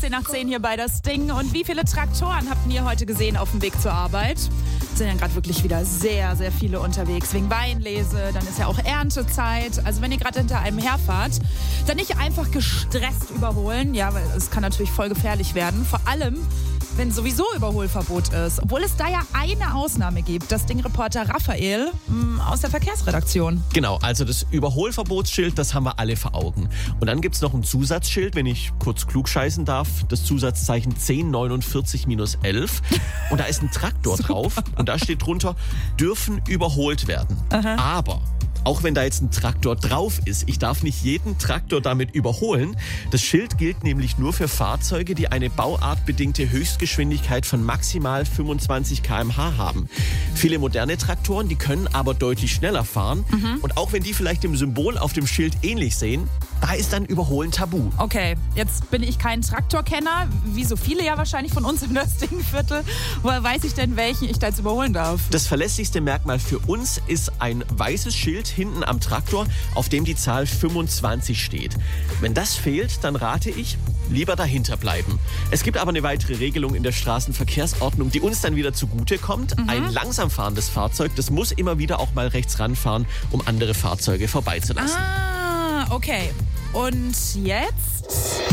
10 hier bei das Ding. Und wie viele Traktoren habt ihr heute gesehen auf dem Weg zur Arbeit? Sind ja gerade wirklich wieder sehr, sehr viele unterwegs. Wegen Weinlese, dann ist ja auch Erntezeit. Also wenn ihr gerade hinter einem herfahrt, dann nicht einfach gestresst überholen. Ja, weil es kann natürlich voll gefährlich werden. Vor allem, wenn sowieso Überholverbot ist. Obwohl es da ja eine Ausnahme gibt. Das Ding-Reporter Raphael aus der Verkehrsredaktion. Genau, also das Überholverbotsschild, das haben wir alle vor Augen. Und dann gibt es noch ein Zusatzschild, wenn ich kurz klugscheißen darf. Das Zusatzzeichen 1049-11. Und da ist ein Traktor drauf. Und da steht drunter, dürfen überholt werden. Aha. Aber auch wenn da jetzt ein Traktor drauf ist, ich darf nicht jeden Traktor damit überholen. Das Schild gilt nämlich nur für Fahrzeuge, die eine bauartbedingte Höchstgeschwindigkeit von maximal 25 km/h haben. Viele moderne Traktoren, die können aber deutlich schneller fahren. Und auch wenn die vielleicht dem Symbol auf dem Schild ähnlich sehen, da ist dann Überholen tabu. Okay, jetzt bin ich kein Traktorkenner, wie so viele ja wahrscheinlich von uns im Nördlingen-Viertel. Woher weiß ich denn, welchen ich da jetzt überholen darf? Das verlässlichste Merkmal für uns ist ein weißes Schild hinten am Traktor, auf dem die Zahl 25 steht. Wenn das fehlt, dann rate ich, lieber dahinter bleiben. Es gibt aber eine weitere Regelung in der Straßenverkehrsordnung, die uns dann wieder zugute kommt. Ein langsam fahrendes Fahrzeug, das muss immer wieder auch mal rechts ranfahren, um andere Fahrzeuge vorbeizulassen. Ah, okay. Und jetzt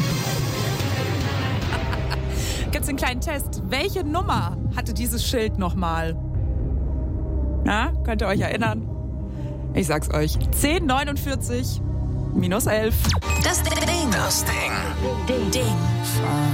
gibt es einen kleinen Test. Welche Nummer hatte dieses Schild nochmal? Na, könnt ihr euch erinnern? Ich sag's euch. 1049-11. Das Ding. Das Ding. Ding.